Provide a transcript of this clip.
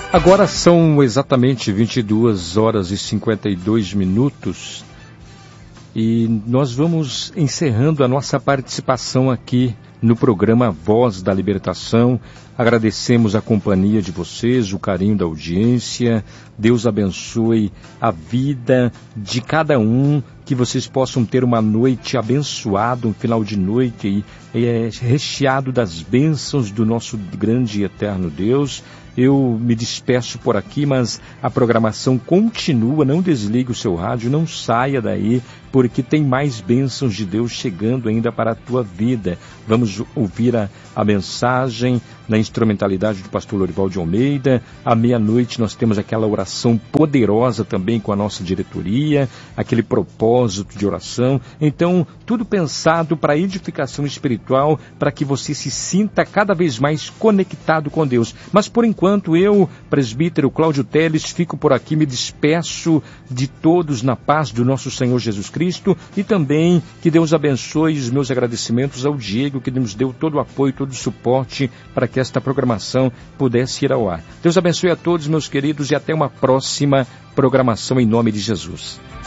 Agora são exatamente 22 horas e 52 minutos e nós vamos encerrando a nossa participação aqui no programa Voz da Libertação. Agradecemos a companhia de vocês, o carinho da audiência. Deus abençoe a vida de cada um, que vocês possam ter uma noite abençoada, um final de noite recheado das bênçãos do nosso grande e eterno Deus. Eu me despeço por aqui, mas a programação continua. Não desligue o seu rádio, não saia daí, porque tem mais bênçãos de Deus chegando ainda para a tua vida. Vamos ouvir a mensagem na instrumentalidade do pastor Lorival de Almeida. À meia-noite nós temos aquela oração poderosa também com a nossa diretoria, aquele propósito de oração. Então, tudo pensado para edificação espiritual, para que você se sinta cada vez mais conectado com Deus. Mas por enquanto eu, presbítero Cláudio Teles, fico por aqui, me despeço de todos na paz do nosso Senhor Jesus Cristo e também que Deus abençoe. Os meus agradecimentos ao Diego, que nos deu todo o apoio, todo o suporte para que esta programação pudesse ir ao ar. Deus abençoe a todos, meus queridos, e até uma próxima programação em nome de Jesus.